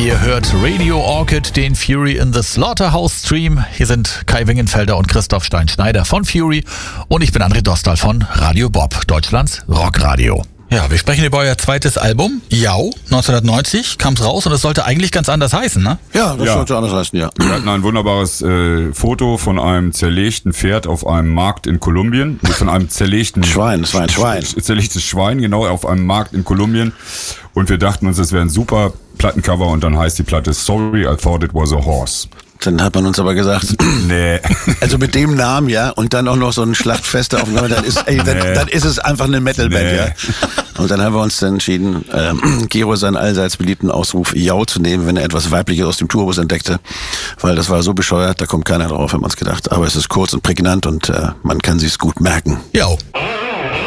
Ihr hört Radio Orchid, den Fury in the Slaughterhouse Stream. Hier sind Kai Wingenfelder und Christoph Stein-Schneider von Fury und ich bin André Dostal von Radio Bob, Deutschlands Rockradio. Ja, wir sprechen über euer zweites Album, Jau, 1990, kam es raus und es sollte eigentlich ganz anders heißen, ne? Ja, das sollte anders heißen, ja. Wir hatten ein wunderbares Foto von einem zerlegten Pferd auf einem Markt in Kolumbien. Von einem zerlegten Schwein, es war ein Schwein. Zerlegtes Schwein, genau, auf einem Markt in Kolumbien. Und wir dachten uns, das wäre ein super Plattencover und dann heißt die Platte Sorry, I Thought It Was a Horse. Dann hat man uns aber gesagt, Nee. also mit dem Namen, ja, und dann auch noch so ein Schlachtfest auf, dann ist es einfach eine Metalband, Nee. ja. Und dann haben wir uns dann entschieden, Gero seinen allseits beliebten Ausruf Jau zu nehmen, wenn er etwas Weibliches aus dem Tourbus entdeckte, weil das war so bescheuert, da kommt keiner drauf, haben wir uns gedacht. Aber es ist kurz und prägnant und man kann sich's gut merken. Jau.